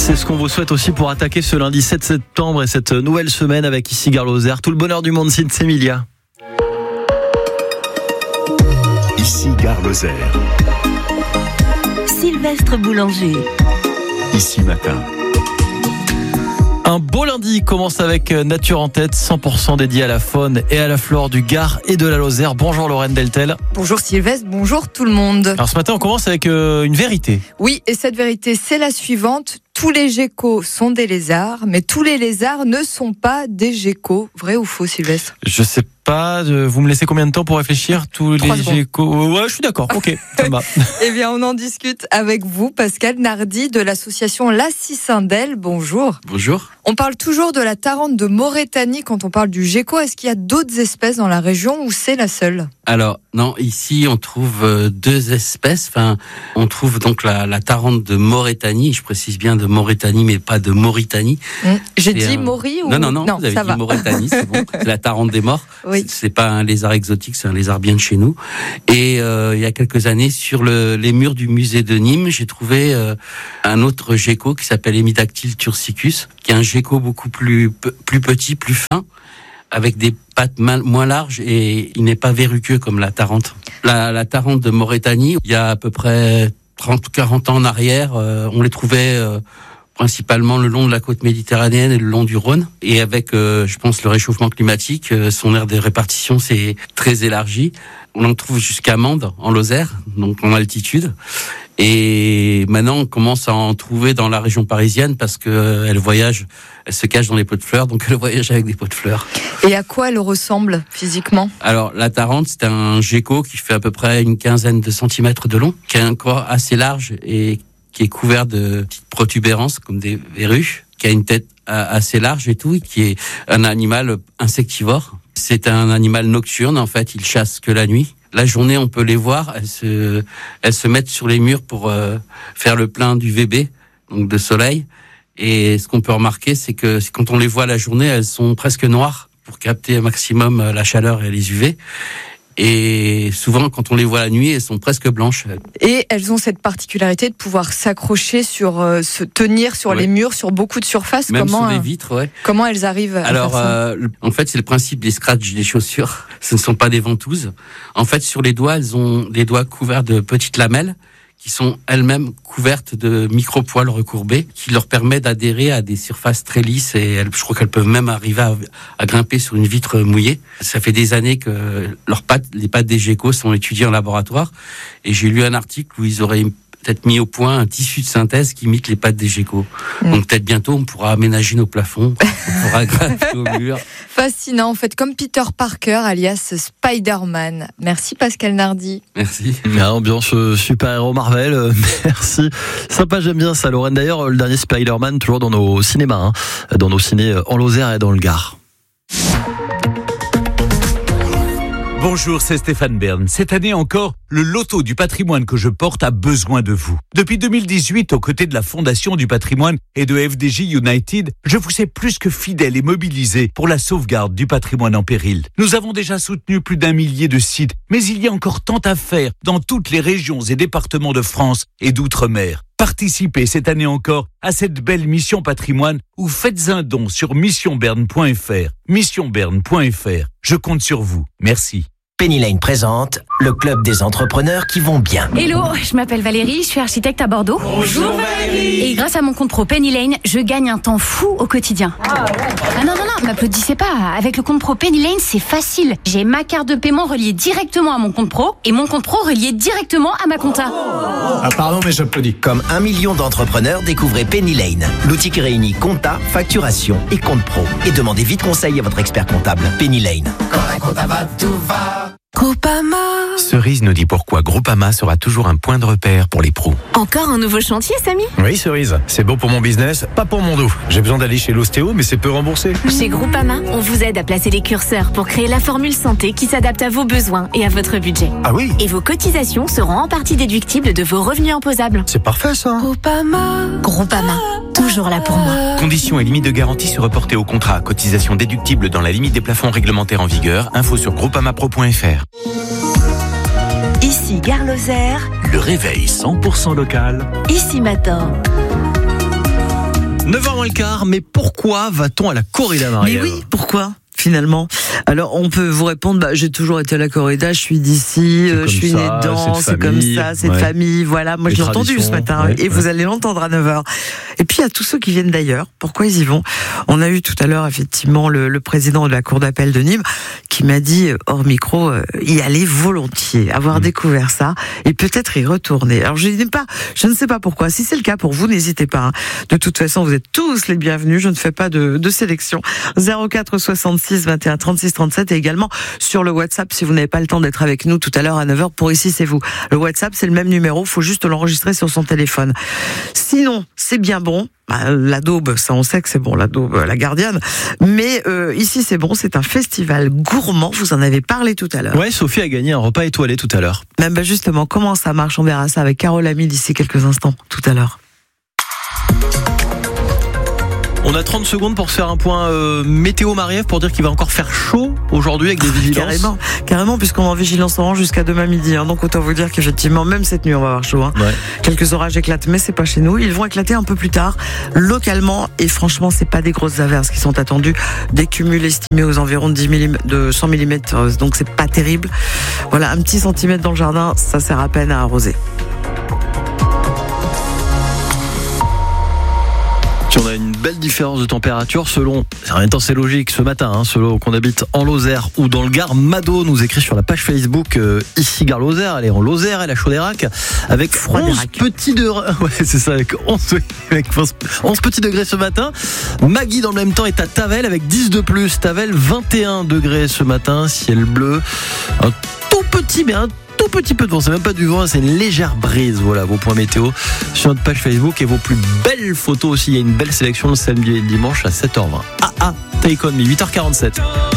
C'est ce qu'on vous souhaite aussi pour attaquer ce lundi 7 septembre et cette nouvelle semaine avec ici Gare Lozère. Tout le bonheur du monde, c'est Emilia. Ici Gare Lozère. Sylvestre Boulanger. Ici Matin. Un beau lundi commence avec Nature en tête, 100% dédié à la faune et à la flore du Gard et de la Lozère. Bonjour Lorraine Deltel. Bonjour Sylvestre, bonjour tout le monde. Alors ce matin on commence avec une vérité. Oui, et cette vérité c'est la suivante. Tous les geckos sont des lézards, mais tous les lézards ne sont pas des geckos. Vrai ou faux, Sylvestre ? Je sais pas, vous me laissez combien de temps pour réfléchir ? Tous les geckos. Ouais, je suis d'accord, ok, ça va. Eh bien, on en discute avec vous, Pascal Nardi de l'association La Cicindelle. Bonjour. Bonjour. On parle toujours de la tarente de Mauritanie quand on parle du gecko. Est-ce qu'il y a d'autres espèces dans la région ou c'est la seule ? Alors, non, ici, on trouve deux espèces. Enfin, on trouve donc la tarente de Mauritanie. Je précise bien de Mauritanie, mais pas de Mauritanie. J'ai dit Maury ou... Non, vous avez dit Mauritanie, c'est bon. C'est la tarente des morts. Oui. C'est pas un lézard exotique, c'est un lézard bien de chez nous. Et il y a quelques années, sur les murs du musée de Nîmes, j'ai trouvé un autre gecko qui s'appelle Hemidactyle tursicus, qui est un gecko beaucoup plus petit, plus fin, avec des pattes moins larges, et il n'est pas verruqueux comme la tarente. La tarente de Mauritanie, il y a à peu près 30 ou 40 ans en arrière, on les trouvait principalement le long de la côte méditerranéenne et le long du Rhône. Et avec, je pense, le réchauffement climatique, son aire de répartition s'est très élargie. On en trouve jusqu'à Mende, en Lozère, donc en altitude. Et maintenant, on commence à en trouver dans la région parisienne parce que elle se cache dans les pots de fleurs, donc elle voyage avec des pots de fleurs. Et à quoi elle ressemble physiquement ? Alors, la tarente, c'est un gecko qui fait à peu près une quinzaine de centimètres de long, qui a un corps assez large et qui est couvert de petites protubérances comme des verrues, qui a une tête assez large et tout, et qui est un animal insectivore. C'est un animal nocturne, en fait, il chasse que la nuit. La journée, on peut les voir, elles se mettent sur les murs pour faire le plein d'UVB, donc de soleil. Et ce qu'on peut remarquer, c'est que quand on les voit la journée, elles sont presque noires pour capter un maximum la chaleur et les UV. Et souvent, quand on les voit la nuit, elles sont presque blanches. Et elles ont cette particularité de pouvoir s'accrocher se tenir sur les murs, sur beaucoup de surfaces. Même sur des vitres, ouais. Comment elles arrivent à faire ça ? En fait, c'est le principe des scratchs des chaussures. Ce ne sont pas des ventouses. En fait, sur les doigts, elles ont des doigts couverts de petites lamelles qui sont elles-mêmes couvertes de micro-poils recourbés qui leur permettent d'adhérer à des surfaces très lisses, et je crois qu'elles peuvent même arriver à grimper sur une vitre mouillée. Ça fait des années que les pattes des geckos sont étudiées en laboratoire, et j'ai lu un article où ils auraient peut-être mis au point un tissu de synthèse qui imite les pattes des geckos. Donc peut-être bientôt on pourra aménager nos plafonds, on pourra grimper au mur. Fascinant, en fait, comme Peter Parker, alias Spider-Man. Merci Pascal Nardi. Merci. Ambiance super-héros Marvel, merci. Sympa, j'aime bien ça, Lorraine. D'ailleurs, le dernier Spider-Man, toujours dans nos cinémas, dans nos cinés en Lozère et dans le Gard. Bonjour, c'est Stéphane Bern. Cette année encore, le loto du patrimoine que je porte a besoin de vous. Depuis 2018, aux côtés de la Fondation du patrimoine et de FDJ United, je vous sais plus que fidèle et mobilisé pour la sauvegarde du patrimoine en péril. Nous avons déjà soutenu plus d'1 millier de sites, mais il y a encore tant à faire dans toutes les régions et départements de France et d'outre-mer. Participez cette année encore à cette belle mission patrimoine ou faites un don sur missionberne.fr. Missionberne.fr. Je compte sur vous. Merci. Penny Lane présente le club des entrepreneurs qui vont bien. Hello, je m'appelle Valérie, je suis architecte à Bordeaux. Bonjour Valérie. Et grâce à mon compte pro Penny Lane, je gagne un temps fou au quotidien. Ah non, m'applaudissez pas. Avec le compte pro Penny Lane, c'est facile. J'ai ma carte de paiement reliée directement à mon compte pro et mon compte pro relié directement à ma compta. Ah pardon, mais j'applaudis. Comme 1 million d'entrepreneurs, découvrez Penny Lane, l'outil qui réunit compta, facturation et compte pro. Et demandez vite conseil à votre expert comptable. Penny Lane. Quand un compta va, tout va. Groupama. Cerise nous dit pourquoi Groupama sera toujours un point de repère pour les pros. Encore un nouveau chantier, Samy ? Oui, Cerise. C'est bon pour mon business, pas pour mon dos. J'ai besoin d'aller chez l'ostéo, mais c'est peu remboursé. Chez Groupama, on vous aide à placer les curseurs pour créer la formule santé qui s'adapte à vos besoins et à votre budget. Ah oui ? Et vos cotisations seront en partie déductibles de vos revenus imposables. C'est parfait, ça. Groupama, toujours là pour moi. Conditions et limites de garantie se reporter au contrat. Cotisation déductible dans la limite des plafonds réglementaires en vigueur. Info sur groupamapro.fr. Ici Gare Lozère. Le réveil 100% local. Ici Matin. 9h moins le quart, mais pourquoi va-t-on à la corrida, Marie-Ève ? Mais oui, pourquoi finalement? Alors on peut vous répondre, j'ai toujours été à la corrida, je suis d'ici, je suis née dedans, c'est comme ça, c'est de famille, voilà, moi je l'ai entendu ce matin, et vous allez l'entendre à 9h. Et puis il y a tous ceux qui viennent d'ailleurs, pourquoi ils y vont? On a eu tout à l'heure effectivement le président de la cour d'appel de Nîmes qui m'a dit hors micro, y aller volontiers, avoir découvert ça, et peut-être y retourner. Alors je ne sais pas pourquoi, si c'est le cas pour vous, n'hésitez pas, hein. De toute façon vous êtes tous les bienvenus, je ne fais pas de sélection. 04 66 21 36 37 et également sur le WhatsApp si vous n'avez pas le temps d'être avec nous tout à l'heure à 9h pour Ici c'est vous. Le WhatsApp c'est le même numéro, faut juste l'enregistrer sur son téléphone. Sinon, c'est bien bon. La Daube, ça on sait que c'est bon, la Daube, la Gardienne. Mais Ici c'est bon, c'est un festival gourmand, vous en avez parlé tout à l'heure. Ouais, Sophie a gagné un repas étoilé tout à l'heure. Même justement, comment ça marche? On verra ça avec Carole Ami d'ici quelques instants, tout à l'heure. On a 30 secondes pour se faire un point météo, Marie-Ève, pour dire qu'il va encore faire chaud aujourd'hui avec des vigilances. Carrément, puisqu'on est en vigilance orange jusqu'à demain midi. Hein. Donc autant vous dire qu'effectivement, même cette nuit, on va avoir chaud. Hein. Ouais. Quelques orages éclatent, mais c'est pas chez nous. Ils vont éclater un peu plus tard, localement. Et franchement, c'est pas des grosses averses qui sont attendues. Des cumuls estimés aux environs de 100 mm. Donc c'est pas terrible. Voilà, un petit centimètre dans le jardin, ça sert à peine à arroser. On a une belle différence de température selon, en même temps c'est logique ce matin, hein, selon qu'on habite en Lozère ou dans le Gard. Mado nous écrit sur la page Facebook Ici Gare Lozère, elle est en Lozère, elle est à Chaudeirac avec 11 petits degrés. Ouais, c'est ça, avec 11 petits degrés ce matin. Maggie dans le même temps est à Tavel avec 10 de plus. Tavel 21 degrés ce matin, ciel bleu, un tout petit peu de vent, c'est même pas du vent, c'est une légère brise. Voilà vos points météo sur notre page Facebook et vos plus belles photos aussi. Il y a une belle sélection le samedi et le dimanche à 7h20. Take On Me, 8h47.